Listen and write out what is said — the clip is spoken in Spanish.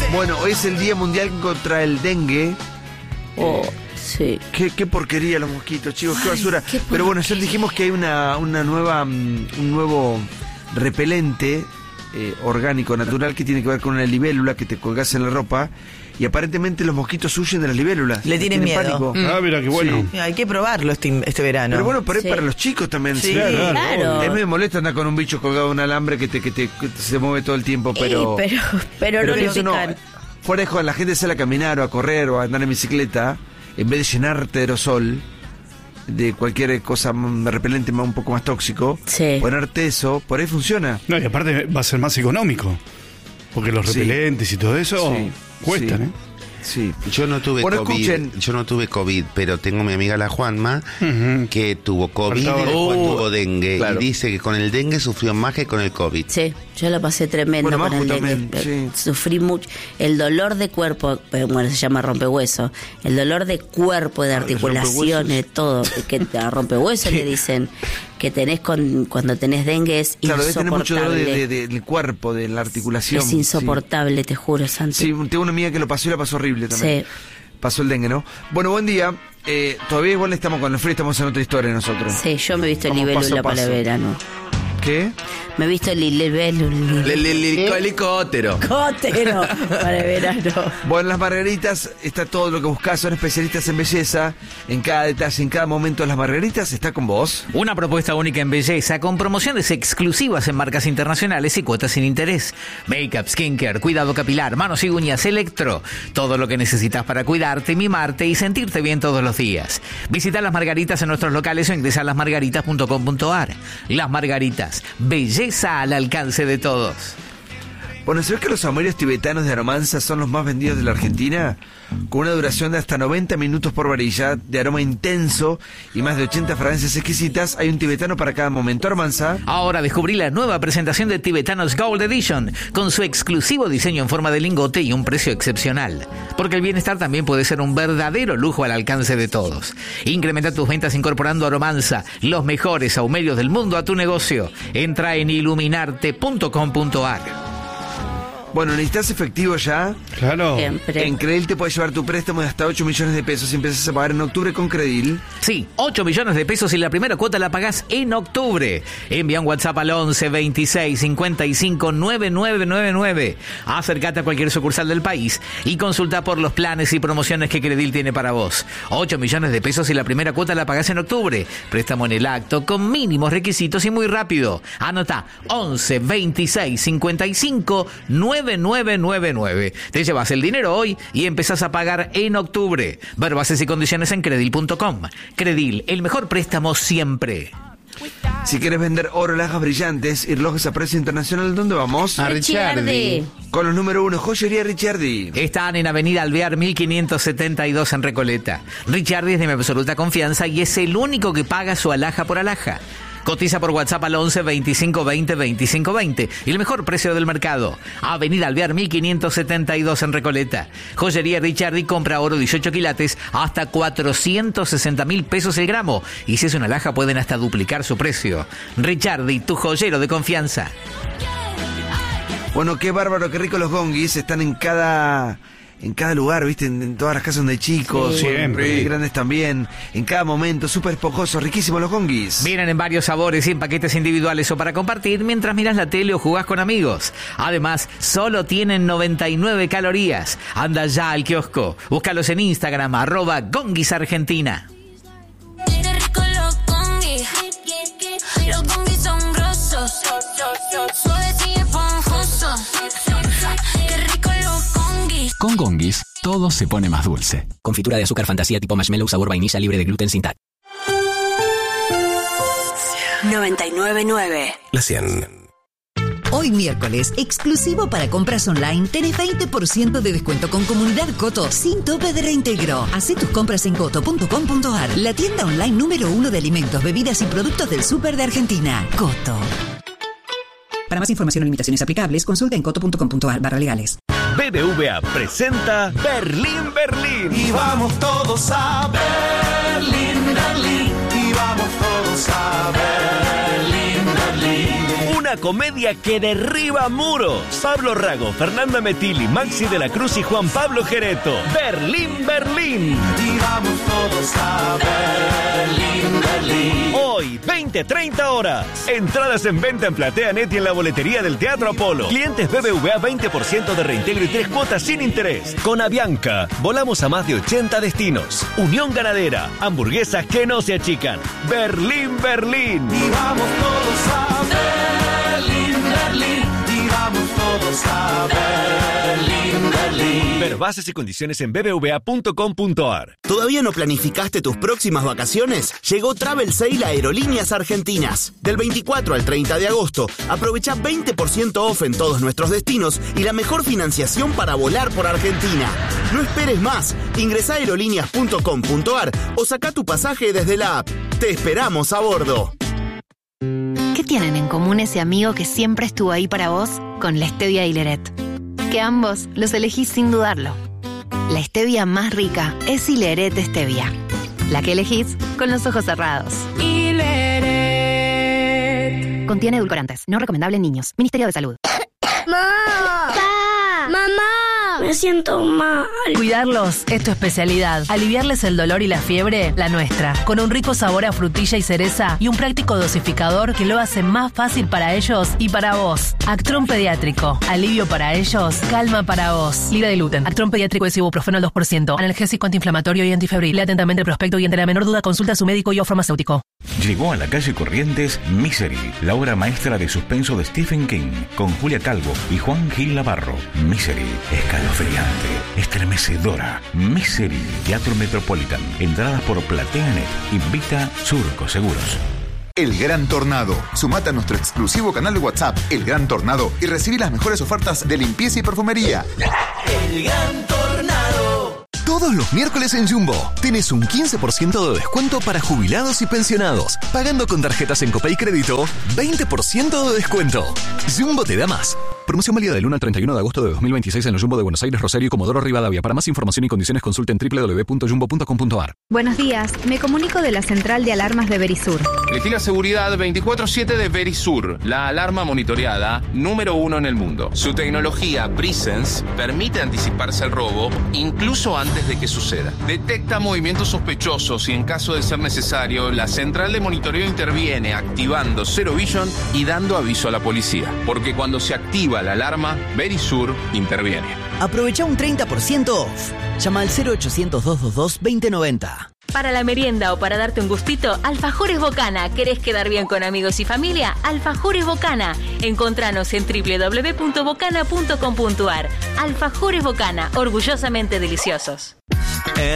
Bueno, hoy es el Día Mundial contra el Dengue. Sí. Qué porquería los mosquitos, chicos, qué basura. Pero bueno, ya dijimos que hay un nuevo repelente orgánico, natural, que tiene que ver con una libélula que te colgás en la ropa. Y aparentemente los mosquitos huyen de las libélulas. Le tienen miedo. Pánico. Mira, qué bueno. Sí. Hay que probarlo este verano. Pero bueno, pero es para los chicos también. Sí, claro. Es medio molesto andar con un bicho colgado de un alambre que se mueve todo el tiempo, pero Pero no le eso no. pican. Fuera de joda, la gente sale a caminar o a correr o a andar en bicicleta, en vez de llenarte de aerosol, de cualquier cosa repelente un poco más tóxico, Sí. ponerte eso, por ahí funciona. No, y aparte va a ser más económico. Porque los Sí. repelentes y todo eso Sí, cuestan, sí. ¿eh? Sí. Yo no tuve Bueno, COVID. escuchen. Yo no tuve COVID, pero tengo mi amiga la Juanma Ujú. que tuvo COVID y Faltaba- después tuvo dengue. claro. Y dice que con el dengue sufrió más que con el COVID. Sí, yo lo pasé tremendo Bueno, con Majo el también, dengue. sí. Sufrí mucho. El dolor de cuerpo, bueno, se llama rompehueso. El dolor de cuerpo, de articulaciones, todo. Que te rompehueso le dicen que tenés cuando tenés dengue es Claro, debe tener mucho dolor insoportable. del cuerpo, de la articulación. Es insoportable, te juro, Santi. Sí, tengo una amiga que lo pasó y la pasó horrible también. Sí. Pasó el dengue, ¿no? Bueno, buen día. Todavía igual estamos con el frío, estamos en otra historia nosotros. Sí, yo me he visto Vamos paso libélula a para paso. el verano. ¿Qué? Me he visto libélula. Helicóptero. Cótero para el verano. Bueno, en las margaritas está todo lo que buscás, son especialistas en belleza, en cada detalle, en cada momento de las margaritas está con vos. Una propuesta única en belleza con promociones exclusivas en marcas internacionales y cuotas sin interés. Make-up, skincare, cuidado capilar, manos y uñas, electro. Todo lo que necesitas para cuidarte, mimarte y sentirte bien todos los días. Visita Las Margaritas en nuestros locales o ingresa a lasmargaritas.com.ar. Las Margaritas, belleza al alcance de todos. Bueno, ¿sabés que los aumerios tibetanos de Aromanza son los más vendidos de la Argentina? Con una duración de hasta 90 minutos por varilla, de aroma intenso y más de 80 fragancias exquisitas, hay un tibetano para cada momento. Aromanza. Ahora descubrí la nueva presentación de Tibetanos Gold Edition, con su exclusivo diseño en forma de lingote y un precio excepcional. Porque el bienestar también puede ser un verdadero lujo al alcance de todos. Incrementa tus ventas incorporando Aromanza, los mejores ahumerios del mundo, a tu negocio. Entra en iluminarte.com.ar. Bueno, ¿necesitas efectivo ya? Claro. Siempre. En Credil te puedes llevar tu préstamo de hasta 8 millones de pesos y empiezas a pagar en octubre con Credil. Sí, 8 millones de pesos y la primera cuota la pagás en octubre. Envía un WhatsApp al 11 26 55 9999. Acércate a cualquier sucursal del país y consulta por los planes y promociones que Credil tiene para vos. 8 millones de pesos y la primera cuota la pagás en octubre. Préstamo en el acto con mínimos requisitos y muy rápido. Anota 11 26 55 9999. Te llevas el dinero hoy y empezás a pagar en octubre. Ver bases y condiciones en Credil.com. Credil, el mejor préstamo siempre. Si quieres vender oro, alhajas brillantes y relojes a precio internacional, ¿dónde vamos? A Ricciardi. Con los número 1, Joyería Ricciardi. Están en Avenida Alvear 1572 en Recoleta. Ricciardi es de mi absoluta confianza y es el único que paga su alhaja por alhaja. Cotiza por WhatsApp al 11 25 20 25 20 y el mejor precio del mercado. Avenida Alvear 1572 en Recoleta. Joyería Ricciardi, compra oro 18 quilates hasta 460.000 pesos el gramo. Y si es una alhaja pueden hasta duplicar su precio. Ricciardi, tu joyero de confianza. Bueno, qué bárbaro, qué rico los gonguis. Están en cada lugar, ¿viste? En todas las casas donde hay chicos, Sí. Siempre. grandes también. En cada momento, súper esponjosos, riquísimos los gonguis. Vienen en varios sabores y en paquetes individuales o para compartir mientras miras la tele o jugás con amigos. Además, solo tienen 99 calorías. Anda ya al kiosco. Búscalos en Instagram, @gonguisargentina. Qué rico los congis. Los congis son grosos. Suaves y esponjosos. Qué rico los congis. Con Gonguis, todo se pone más dulce. Confitura de azúcar fantasía tipo marshmallow sabor vainilla libre de gluten sin TAC. 999. La 100. Hoy miércoles, exclusivo para compras online, tenés 20% de descuento con Comunidad Coto sin tope de reintegro. Hacé tus compras en coto.com.ar, la tienda online número 1 de alimentos, bebidas y productos del súper de Argentina. Coto. Para más información o limitaciones aplicables, consulta en coto.com.ar/legales. BBVA presenta Berlín, Berlín. Y vamos todos a Berlín, Berlín. Y vamos todos a Berlín, Berlín. Una comedia que derriba muros. Pablo Rago, Fernanda Metilli, Maxi de la Cruz y Juan Pablo Gereto. Berlín, Berlín. Y vamos todos a Berlín, Berlín. Hoy, 20-30 horas. Entradas en venta en PlateaNet y en la boletería del Teatro Apolo. Clientes BBVA 20% de reintegro y 3 cuotas sin interés. Con Avianca, volamos a más de 80 destinos. Unión Ganadera, hamburguesas que no se achican. Berlín, Berlín. Y vamos todos a Berlín, Berlín. Y vamos todos a Berlín, Berlín. Ver bases y condiciones en bbva.com.ar. ¿Todavía no planificaste tus próximas vacaciones? Llegó Travel Sale a Aerolíneas Argentinas. Del 24 al 30 de agosto, aprovecha 20% off en todos nuestros destinos y la mejor financiación para volar por Argentina. No esperes más. Ingresá a aerolíneas.com.ar o saca tu pasaje desde la app. Te esperamos a bordo. ¿Qué tienen en común ese amigo que siempre estuvo ahí para vos con la Stevia y Leret? Que ambos los elegís sin dudarlo. La stevia más rica es Ileret Stevia, la que elegís con los ojos cerrados. Ileret. Contiene edulcorantes, no recomendable en niños. Ministerio de Salud. ¡Mamá! ¡Mamá! Me siento mal. Cuidarlos es tu especialidad. Aliviarles el dolor y la fiebre, la nuestra. Con un rico sabor a frutilla y cereza y un práctico dosificador que lo hace más fácil para ellos y para vos. Actron Pediátrico. Alivio para ellos, calma para vos. Libre de gluten. Actron Pediátrico es ibuprofeno al 2%. Analgésico, antiinflamatorio y antifebril. Lea atentamente el prospecto y ante la menor duda consulta a su médico y o farmacéutico. Llegó a la calle Corrientes Misery, la obra maestra de suspenso de Stephen King, con Julia Calvo y Juan Gil Navarro. Misery, escalofriante, estremecedora. Misery, Teatro Metropolitan. Entradas por PlateaNet. Invita Surco Seguros. El Gran Tornado. Sumate a nuestro exclusivo canal de WhatsApp, El Gran Tornado, y recibí las mejores ofertas de limpieza y perfumería. El Gran Tornado. Todos los miércoles en Jumbo tenés un 15% de descuento para jubilados y pensionados. Pagando con tarjetas en Copay Crédito, 20% de descuento. Jumbo te da más. Promoción válida del 1 al 31 de agosto de 2026 en los Jumbo de Buenos Aires, Rosario y Comodoro Rivadavia. Para más información y condiciones consulte en www.jumbo.com.ar. Buenos días, me comunico de la central de alarmas de Verisur. Elegí la seguridad 24/7 de Verisur, la alarma monitoreada número 1 en el mundo. Su tecnología Presence permite anticiparse al robo incluso antes de que suceda. Detecta movimientos sospechosos y en caso de ser necesario, la central de monitoreo interviene activando Zero Vision y dando aviso a la policía. Porque cuando se activa la alarma, Verisur interviene. Aprovecha un 30% off. Llama al 0800-222-2090. Para la merienda o para darte un gustito, Alfajores Bocana. ¿Querés quedar bien con amigos y familia? Alfajores Bocana. Encontranos en www.bocana.com.ar. Alfajores Bocana, orgullosamente deliciosos.